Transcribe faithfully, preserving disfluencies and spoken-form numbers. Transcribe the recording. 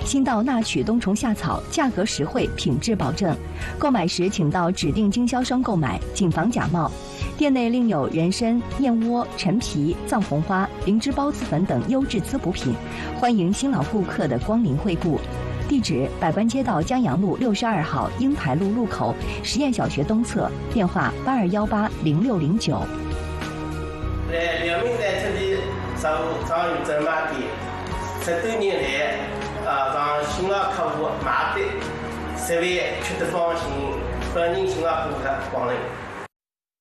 新到纳曲冬虫夏草，价格实惠，品质保证。购买时请到指定经销商购买，谨防假冒。店内另有人参、燕窝、陈皮、藏红花、灵芝孢子粉等优质滋补品，欢迎新老顾客的光临惠顾。地址：百官街道江阳路六十二号英台路路口实验小学东侧，电话：八二幺八零六零九。 在辽宁在这里商务张宇珍买店，十多年来啊，让新老客户买的，十万吃得放心，欢迎新老顾客光临。